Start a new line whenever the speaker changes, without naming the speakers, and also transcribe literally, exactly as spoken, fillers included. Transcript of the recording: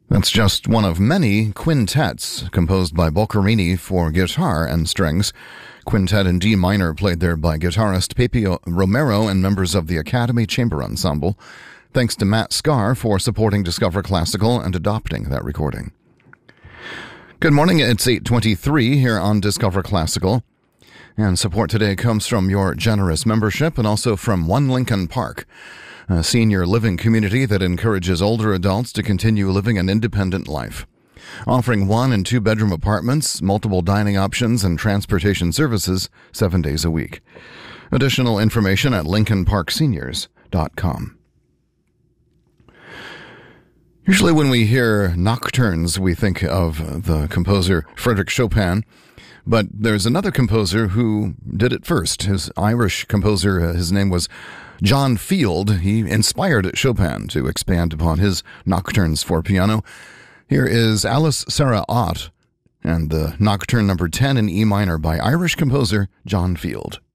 That's just one of many quintets composed by Boccherini for guitar and strings. Quintet in D minor played there by guitarist Pepe Romero and members of the Academy Chamber Ensemble. Thanks to Matt Scar for supporting Discover Classical and adopting that recording. Good morning, it's eight twenty-three here on Discover Classical. And support today comes from your generous membership and also from One Lincoln Park, a senior living community that encourages older adults to continue living an independent life. Offering one and two bedroom apartments, multiple dining options, and transportation services seven days a week. Additional information at lincoln park seniors dot com. Usually when we hear nocturnes, we think of the composer Frédéric Chopin, but there's another composer who did it first. His Irish composer, his name was John Field. He inspired Chopin to expand upon his nocturnes for piano. Here is Alice Sarah Ott and the Nocturne number ten in E minor by Irish composer John Field.